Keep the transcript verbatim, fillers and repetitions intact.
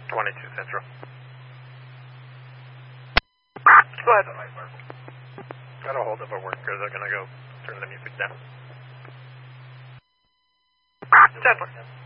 twenty-two Central. Go ahead. Got a hold of our workers. They're going to go turn the music down. Central.